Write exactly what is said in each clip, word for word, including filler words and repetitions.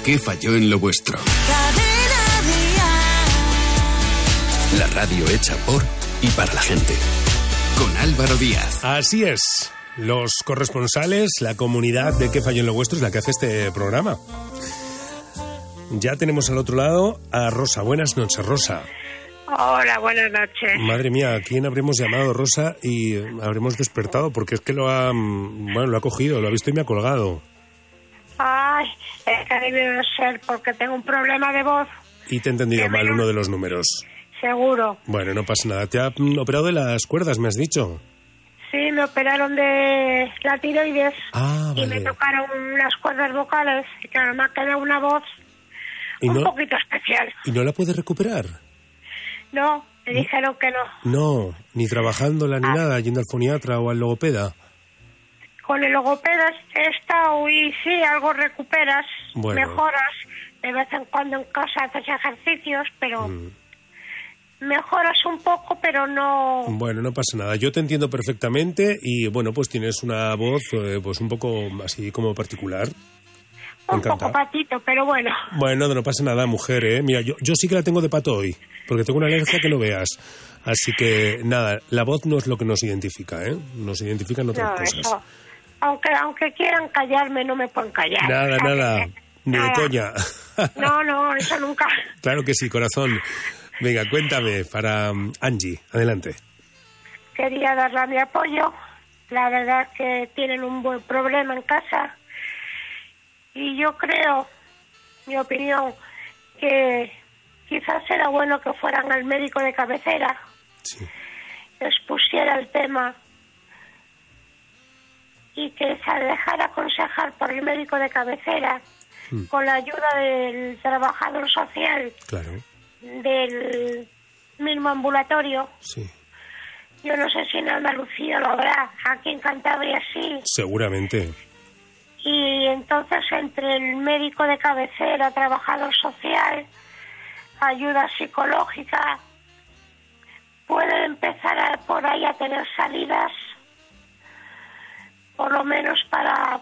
¿Qué falló en lo vuestro? La radio hecha por y para la gente. Con Álvaro Díaz. Así es. Los corresponsales, la comunidad de ¿Qué falló en lo vuestro? Es la que hace este programa. Ya tenemos al otro lado a Rosa. Buenas noches, Rosa. Hola, buenas noches. Madre mía, ¿a quién habremos llamado, Rosa? Y habremos despertado, porque es que lo ha, bueno, lo ha cogido, lo ha visto y me ha colgado. Ay, es que ha debido ser porque tengo un problema de voz. Y te he entendido mal uno de los números. Seguro. Bueno, no pasa nada. ¿Te ha operado de las cuerdas, me has dicho? Sí, me operaron de la tiroides. Ah, vale. Y me tocaron las cuerdas vocales. Y claro, me ha quedado una voz ¿Y un no, poquito especial. ¿Y no la puedes recuperar? No, me dijeron que no. No, ni trabajándola ni ah. nada, yendo al foniatra o al logopeda. Con el logopeda he estado y sí, algo recuperas, bueno. mejoras. De vez en cuando en casa haces ejercicios, pero mm. mejoras un poco, pero no... Bueno, no pasa nada. Yo te entiendo perfectamente y, bueno, pues tienes una voz eh, pues un poco así como particular. Un poco patito, pero bueno. Bueno, no, no pasa nada, mujer, ¿eh? Mira, yo, yo sí que la tengo de pato hoy, porque tengo una alergia que no veas. Así que, nada, la voz no es lo que nos identifica, ¿eh? Nos identifican otras no, cosas. Eso. Aunque aunque quieran callarme, no me pueden callar. Nada, nada, ni nada. de coña. No, no, eso nunca. Claro que sí, corazón. Venga, cuéntame, para um, Angie, adelante. Quería darle mi apoyo. La verdad es que tienen un buen problema en casa. Y yo creo, mi opinión, que quizás era bueno que fueran al médico de cabecera, sí. les pusiera el tema y que se dejara aconsejar por el médico de cabecera, mm. con la ayuda del trabajador social, claro. del mismo ambulatorio. Sí. Yo no sé si en Andalucía lo habrá, aquí en Cantabria sí. Seguramente. Y entonces entre el médico de cabecera, trabajador social, ayuda psicológica, puede empezar a, por ahí a tener salidas, por lo menos para,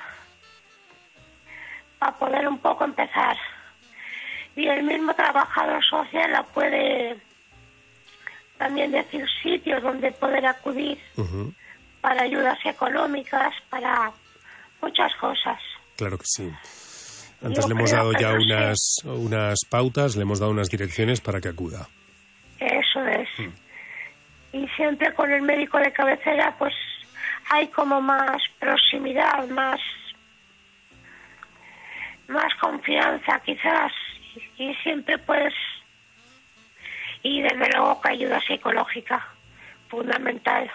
para poder un poco empezar. Y el mismo trabajador social la puede también decir sitios donde poder acudir uh-huh. para ayudas económicas, para muchas cosas. Claro que sí. Antes Yo le hemos dado ya no unas, sé. unas pautas, le hemos dado unas direcciones para que acuda. Eso es. Mm. Y siempre con el médico de cabecera, pues hay como más proximidad, más, más confianza quizás. Y siempre pues, y desde luego que ayuda psicológica, fundamental.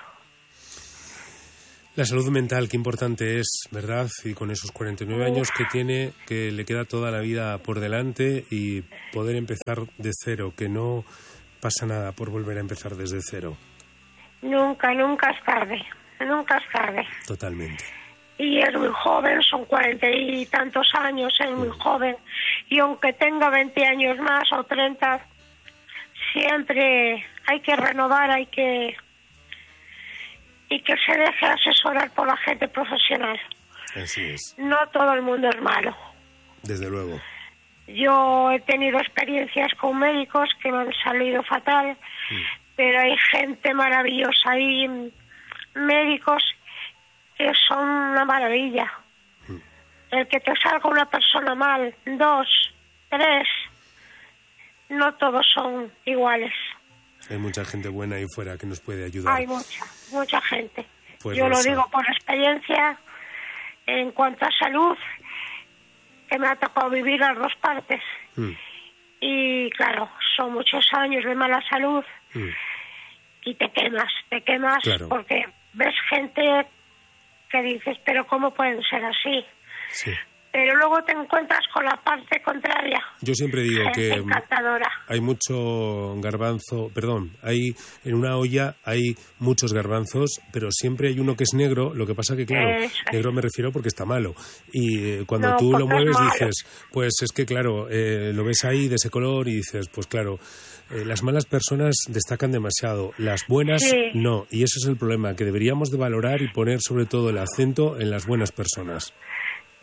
La salud mental, qué importante es, ¿verdad? Y con esos cuarenta y nueve años que tiene, que le queda toda la vida por delante y poder empezar de cero, que no pasa nada por volver a empezar desde cero. Nunca, nunca es tarde, nunca es tarde. Totalmente. Y es muy joven, son cuarenta y tantos años, es muy mm. joven. Y aunque tenga veinte años más o treinta, siempre hay que renovar, hay que... y que se deje asesorar por la gente profesional. Así es. No todo el mundo es malo. Desde luego. Yo he tenido experiencias con médicos que me han salido fatal, mm. pero hay gente maravillosa, hay médicos que son una maravilla. Mm. El que te salga una persona mal, dos, tres, no todos son iguales. Hay mucha gente buena ahí fuera que nos puede ayudar. Hay mucha, mucha gente. Pues Yo Rosa. lo digo por experiencia, en cuanto a salud, que me ha tocado vivir las dos partes. Mm. Y claro, son muchos años de mala salud mm. y te quemas, te quemas claro. porque ves gente que dices, pero ¿cómo pueden ser así? Sí. Pero luego te encuentras con la parte contraria. Yo siempre digo gente que encantadora. Hay mucho garbanzo, perdón, hay en una olla hay muchos garbanzos, pero siempre hay uno que es negro, lo que pasa que claro, Eso. negro me refiero porque está malo. Y eh, cuando no, tú lo mueves dices, pues es que claro, eh, lo ves ahí de ese color y dices, pues claro, eh, las malas personas destacan demasiado, las buenas sí. no, y ese es el problema, que deberíamos de valorar y poner sobre todo el acento en las buenas personas.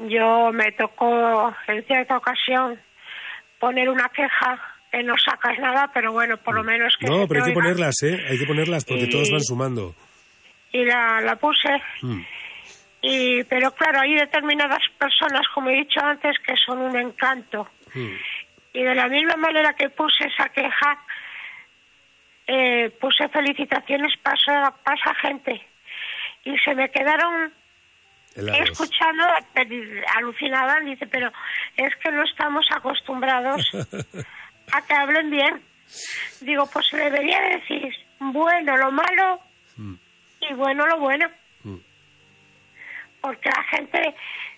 yo me tocó en cierta ocasión poner una queja, que no sacas nada, pero bueno, por lo menos que... No, pero hay que oiga. ponerlas, ¿eh? Hay que ponerlas porque Y- todos van sumando. Y la, la puse, Mm. y pero claro, hay determinadas personas, como he dicho antes, que son un encanto. Mm. Y de la misma manera que puse esa queja, eh, puse felicitaciones para esa gente. Y se me quedaron Helados. escuchando, pero alucinaban, dice, pero es que no estamos acostumbrados a que hablen bien. Digo, pues se debería decir bueno lo malo Mm. y bueno lo bueno. Mm. Porque la gente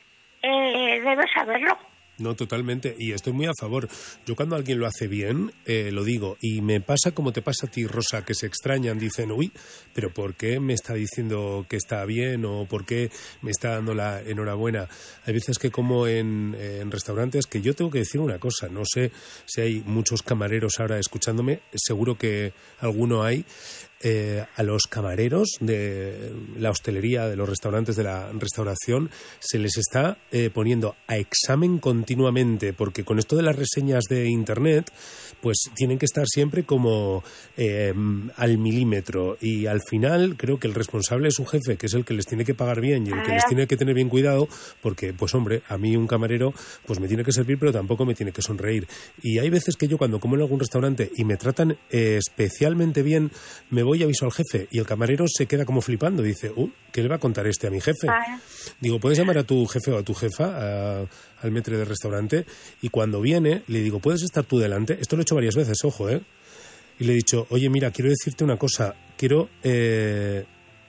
eh, debe saberlo. No, totalmente. Y estoy muy a favor. Yo cuando alguien lo hace bien, eh, lo digo. Y me pasa como te pasa a ti, Rosa, que se extrañan. Dicen, uy, pero ¿por qué me está diciendo que está bien? ¿O por qué me está dando la enhorabuena? Hay veces que como en, en restaurantes, que yo tengo que decir una cosa. No sé si hay muchos camareros ahora escuchándome. Seguro que alguno hay. Eh, a los camareros de la hostelería, de los restaurantes, de la restauración, se les está eh, poniendo a examen continuamente, porque con esto de las reseñas de Internet, pues tienen que estar siempre como eh, al milímetro, y al final creo que el responsable es su jefe, que es el que les tiene que pagar bien y el que les tiene que tener bien cuidado, porque, pues hombre, a mí un camarero pues me tiene que servir, pero tampoco me tiene que sonreír. Y hay veces que yo cuando como en algún restaurante y me tratan eh, especialmente bien, me voy y aviso al jefe, y el camarero se queda como flipando, dice, uh, ¿qué le va a contar este a mi jefe? Vale. Digo, ¿puedes llamar a tu jefe o a tu jefa, a- al maître del restaurante? Y cuando viene, le digo, ¿puedes estar tú delante? Esto lo he hecho varias veces, ojo, ¿eh? Y le he dicho, oye, mira, quiero decirte una cosa, quiero eh,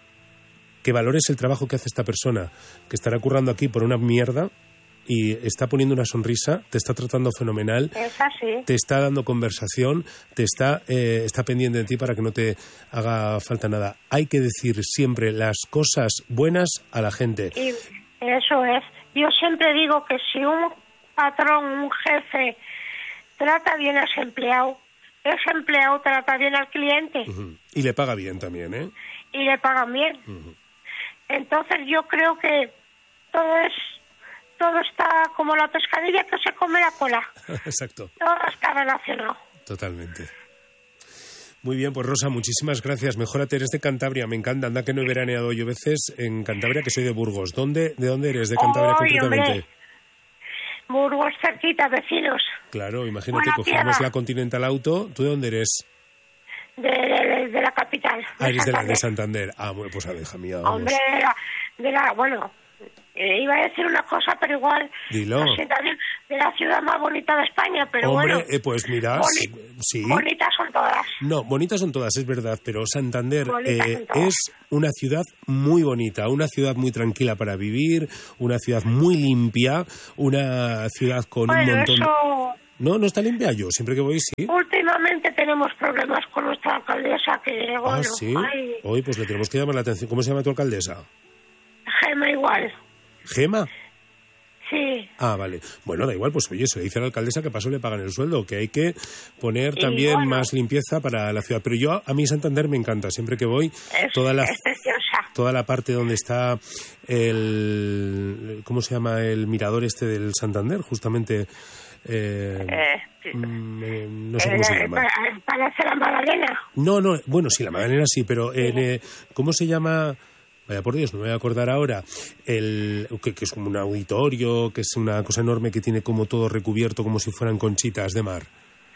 que valores el trabajo que hace esta persona, que estará currando aquí por una mierda y está poniendo una sonrisa, te está tratando fenomenal, Es así. te está dando conversación, te está, eh, está pendiente de ti para que no te haga falta nada. Hay que decir siempre las cosas buenas a la gente. Y eso es. Yo siempre digo que si un patrón, un jefe, trata bien a ese empleado, ese empleado trata bien al cliente Ujú. Y le paga bien también, ¿eh? y le pagan bien. Entonces yo creo que todo es, todo está como la pescadilla que se come la cola. Exacto, Todo está relacionado. totalmente. Muy bien, pues Rosa, muchísimas gracias. Mejórate, eres de Cantabria, me encanta. Anda que no he veraneado yo veces en Cantabria, que soy de Burgos. ¿Dónde, ¿De dónde eres? ¿De Cantabria Ay, concretamente? hombre. Burgos cerquita, vecinos. Claro, imagínate, Buena cogemos tierra. la Continental Auto. ¿Tú de dónde eres? De, de, de la capital. Ah, eres de la de Santander. Santander. Ah, bueno, pues abeja mía, vamos. Hombre, de la, de la bueno, eh, iba a decir una cosa, pero igual, Dilo. no sé, también de la ciudad más bonita de España, pero Hombre, bueno, eh, pues mira, boni- sí. bonitas son todas. No, bonitas son todas, es verdad, pero Santander Bonitas eh, son todas. es una ciudad muy bonita, una ciudad muy tranquila para vivir, una ciudad muy limpia, una ciudad con un Bueno, montón... eso, No, no está limpia, yo siempre que voy sí. últimamente tenemos problemas con nuestra alcaldesa, que bueno, Ah, sí. ay, Hoy pues le tenemos que llamar la atención. ¿Cómo se llama tu alcaldesa? Gema igual, ¿Gema? sí. Ah, vale. Bueno, da igual, pues oye, se le dice a la alcaldesa que paso le pagan el sueldo, que hay que poner Y también bueno. más limpieza para la ciudad. Pero yo, a mí Santander me encanta, siempre que voy, Es, toda la, es preciosa. toda la parte donde está el... ¿Cómo se llama? El mirador este del Santander, justamente... eh, Eh, sí. mm, eh, no sé Eh, cómo se eh, llama. pa- el Palacio de la Magdalena. No, no, bueno, sí, la Magdalena sí, pero en, eh, ¿cómo se llama? Vaya por Dios, no me voy a acordar ahora. El que, que es como un auditorio, que es una cosa enorme que tiene como todo recubierto como si fueran conchitas de mar.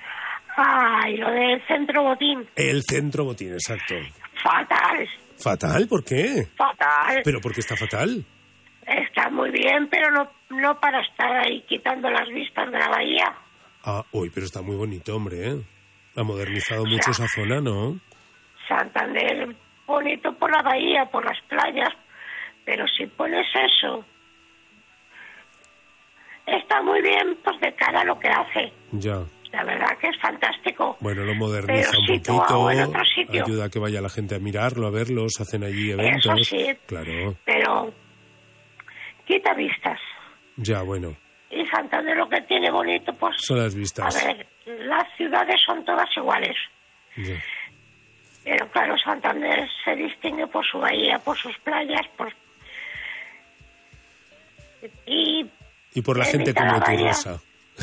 Ay, lo del centro botín. El centro botín, exacto. Fatal, ¿Fatal? ¿Por qué? fatal. ¿Pero por qué está fatal? Está muy bien, pero no, no para estar ahí quitando las vistas de la bahía. Ah, uy, pero está muy bonito, hombre, ¿eh? Ha modernizado mucho esa zona, ¿no? Santander, bonito por la bahía, por las playas, pero si pones eso, está muy bien pues de cara a lo que hace. Ya. La verdad que es fantástico. Bueno, lo moderniza Pero un situado poquito, en otro sitio. ayuda a que vaya la gente a mirarlo, a verlo, se hacen allí Eso eventos. sí, Claro, pero quita vistas. ya, bueno, Y Santander lo que tiene bonito, pues, son las a vistas. ver, las ciudades son todas iguales. Ya. Pero claro, Santander se distingue por su bahía, por sus playas, por... Y Y por la en gente mitad de como la tú, bahía. Rosa.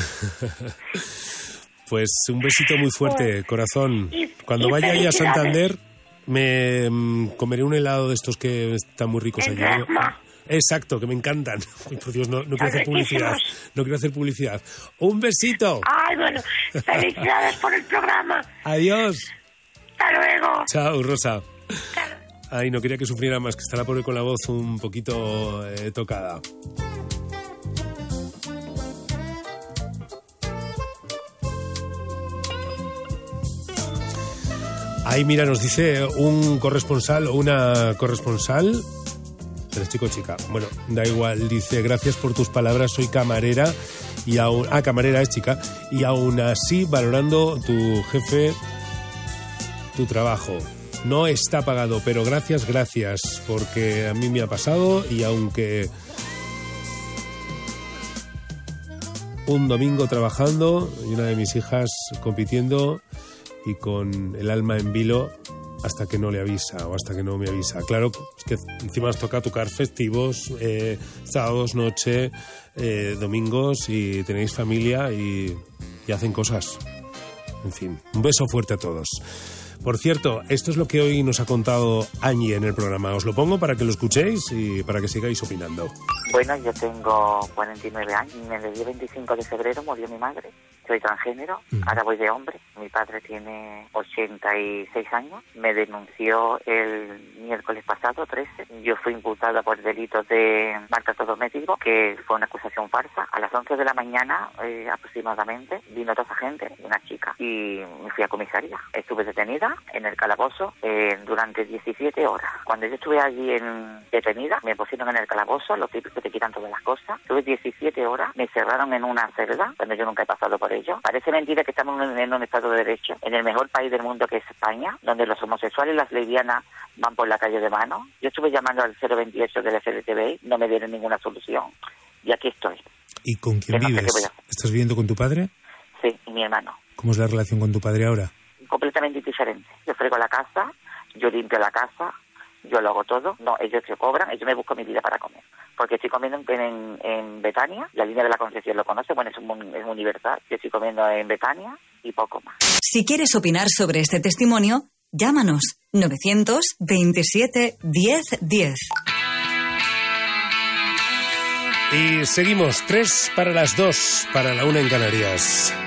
Pues un besito muy fuerte, corazón. Y- Cuando y vaya ahí a felicidades. Santander, me mm, comeré un helado de estos que están muy ricos El allí. Dracma. Exacto, que me encantan. Uy, por Dios, no, no quiero Son hacer publicidad. riquísimos. No quiero hacer publicidad. Un besito. Ay, bueno, felicidades por el programa. Adiós. Hasta luego. Chao, Rosa. Claro. Ay, no quería que sufriera más, que estará pobre con la voz un poquito eh, tocada. Ay, mira, nos dice un corresponsal o una corresponsal. ¿Eres chico o chica? Bueno, da igual. Dice, gracias por tus palabras, soy camarera y aún... Ah, camarera es chica. Y aún así, valorando tu jefe, tu trabajo. No está pagado, pero gracias, gracias, porque a mí me ha pasado y aunque un domingo trabajando y una de mis hijas compitiendo y con el alma en vilo hasta que no le avisa o hasta que no me avisa. Claro, es que encima nos toca tocar festivos, eh, sábados, noche, eh, domingos y tenéis familia y, y hacen cosas. En fin, un beso fuerte a todos. Por cierto, esto es lo que hoy nos ha contado Añi en el programa. Os lo pongo para que lo escuchéis y para que sigáis opinando. Bueno, yo tengo cuarenta y nueve años. En el día veinticinco de febrero murió mi madre. Soy transgénero, uh-huh. Ahora voy de hombre. Mi padre tiene ochenta y seis años. Me denunció el miércoles pasado, trece. Yo fui imputada por delitos de maltrato doméstico, que fue una acusación falsa. A las once de la mañana eh, aproximadamente vino toda esa gente, una chica, y me fui a comisaría. Estuve detenida en el calabozo eh, durante diecisiete horas. Cuando yo estuve allí en, detenida, me pusieron en el calabozo, lo típico que te quitan todas las cosas. Estuve diecisiete horas, me cerraron en una celda, donde yo nunca he pasado por ello. Parece mentira que estamos en, en un estado de derecho, en el mejor país del mundo que es España, donde los homosexuales y las lesbianas van por la calle de mano. Yo estuve llamando al cero veintiocho del F L T V, no me dieron ninguna solución. Y aquí estoy. ¿Y con quién no vives? Sé ¿Estás viviendo con tu padre? Sí, y mi hermano. ¿Cómo es la relación con tu padre ahora? Completamente diferente. Yo frego la casa, yo limpio la casa, yo lo hago todo. No, ellos se cobran, ellos me buscan mi vida para comer. Porque estoy comiendo en, en, en Betania, la línea de la Concepción lo conoce, bueno, es un, es un libertad. Yo estoy comiendo en Betania y poco más. Si quieres opinar sobre este testimonio, llámanos novecientos veintisiete diez diez. Y seguimos, tres para las dos, para la una en Canarias.